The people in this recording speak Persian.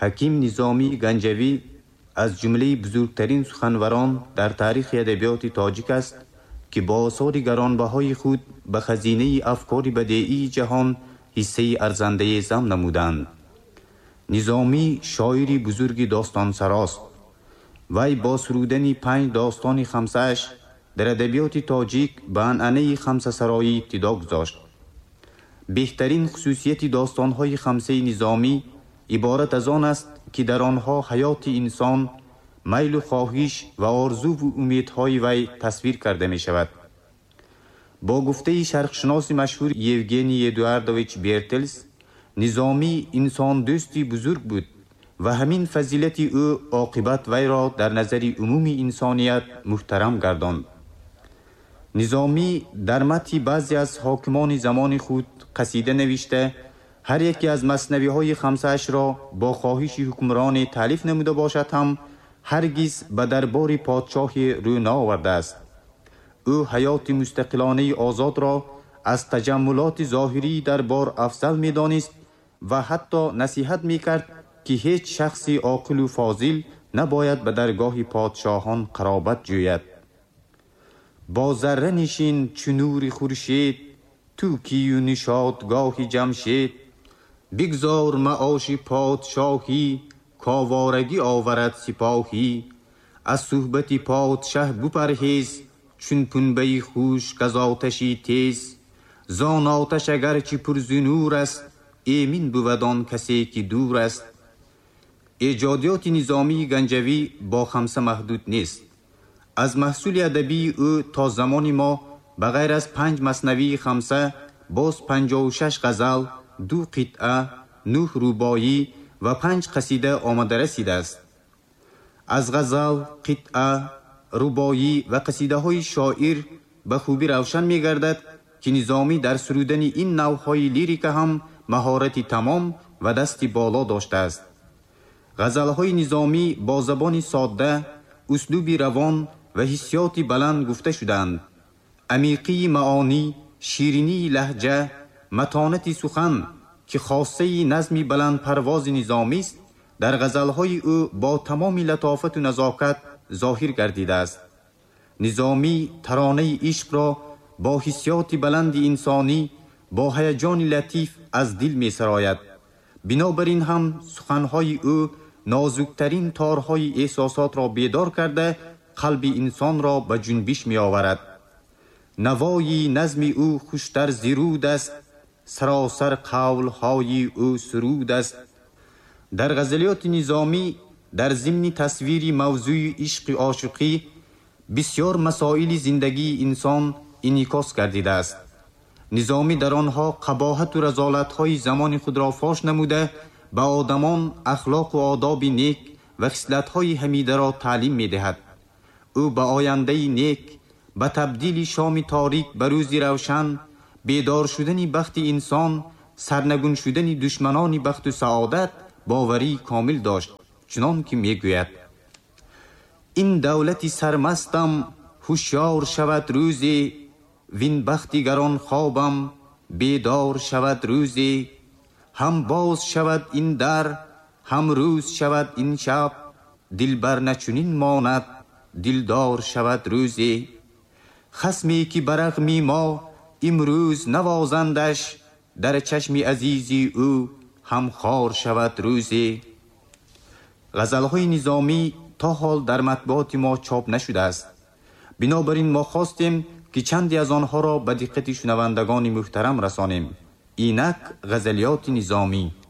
حکیم نظامی گنجوی از جمله بزرگترین سخنوران در تاریخ ادبیات تاجیک است که با آثار گرانبهای خود به خزینه افکار بدیعی جهان حصه ارزنده ضم نمودند. نظامی شاعری بزرگ داستان سراست. وی با سرودن 5 داستان خمسه‌اش در ادبیات تاجیک به عنعنه خمسه سرایی ابتدا گذاشت. بهترین خصوصیت داستان‌های خمسه نظامی عبارت از آن است که در آنها حیات انسان، میل و خواهش و آرزو و امیدهای وی تصویر کرده می شود. با گفته شرقشناس مشهور یوگنی ادواردویچ بیرتلس، نظامی انسان دوستی بزرگ بود و همین فضیلت او عاقبت وی را در نظر عمومی انسانیت محترم گرداند. نظامی در مدح بعضی از حاکمان زمان خود قصیده نوشته، هر یکی از مثنوی‌های خمسه‌اش را با خواهش حکمران تالیف نموده باشد هم هرگز به دربار پادشاه روی نآورده است. او حیات مستقلانه آزاد را از تجملات ظاهری دربار افضل می دانست و حتی نصیحت می کرد که هیچ شخصی عاقل و فاضل نباید به درگاه پادشاهان قرابت جوید. با ذره نشین چو نور خورشید، تو کی و نشاطگاه جمشید. بگذار معاش پادشاهی، کاوارگی آورد سپاهی. از صحبت پادشه بپرهیز، چون پنبه خوش کز آتشی تیز. زان آتش اگرچه پر ز نور است، ایمن بود آن کسی که دور است. ایجادیات نظامی گنجوی با خمسه محدود نیست. از محصول ادبی او تا زمان ما بغیر از 5 مثنوی خمسه باز 56 غزل، 2 قطعه، 9 رباعی و 5 قصیده آمده رسیده است. از غزل، قطعه، رباعی و قصیده های شاعر به خوبی روشن می گردد که نظامی در سرودن این نوعهای لیریک هم مهارتی تمام و دستی بالا داشته است. غزل های نظامی با زبان ساده، اسلوبی روان و حسیاتی بلند گفته شدند. عمیقی معانی، شیرینی لهجه، متانت سخن که خاصه نظمی بلند پرواز نظامی است، در غزلهای او با تمام لطافت و نزاکت ظاهر گردیده است. نظامی ترانه عشق را با حسیات بلند انسانی، با هیجان لطیف از دل می سراید. بنابراین هم سخنهای او نازکترین تارهای احساسات را بیدار کرده قلب انسان را به جنبش می آورد. نوای نظم او خوشتر زیرود است، سراسر قولهای او سرود است. در غزلیات نظامی در ضمن تصویری موضوع عشق عاشقی بسیار مسائل زندگی انسان انعکاس گردیده است. نظامی در آنها قباحت و رذالت‌های زمان خود را فاش نموده به آدمان اخلاق و آداب نیک و خصلت‌های حمیده را تعلیم می‌دهد. او به آینده نیک، به تبدیل شام تاریک به روزی روشن، بیدار شدن بخت انسان، سرنگون شدن دشمنان بخت و سعادت باوری کامل داشت، چنان که میگوید: این دولتی سرمستم هوشیار شود روزی، وین بختی گران خوابم بیدار شود روزی. هم باز شود این در، هم روز شود این شب، دلبر نچنین ماند دلدار شود روزی. خصمی که برغم ما امروز نوازندش، در چشم عزیزی او هم خار شود روزی. غزلهای نظامی تا حال در مطبوعات ما چاپ نشده است. بنابراین ما خواستیم که چندی از آنها را به دقت شنوندگان محترم رسانیم. اینک غزلیات نظامی.